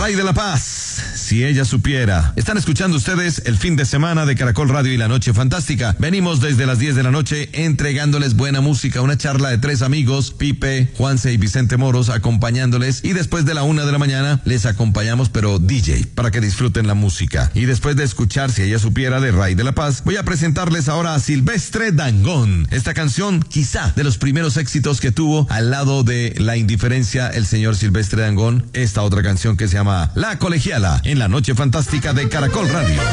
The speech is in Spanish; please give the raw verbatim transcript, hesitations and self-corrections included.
Ray de la Paz, si ella supiera. Están escuchando ustedes el fin de semana de Caracol Radio y la Noche Fantástica. Venimos desde las diez de la noche entregándoles buena música, una charla de tres amigos, Pipe, Juanse y Vicente Moros, acompañándoles, y después de la una de la mañana les acompañamos, pero D J, para que disfruten la música. Y después de escuchar Si ella supiera de Ray de la Paz, voy a presentarles ahora a Silvestre Dangond. Esta canción, quizá de los primeros éxitos que tuvo al lado de La Indiferencia, el señor Silvestre Dangond. Esta otra canción que se llama La Colegiala, en la Noche Fantástica de Caracol Radio.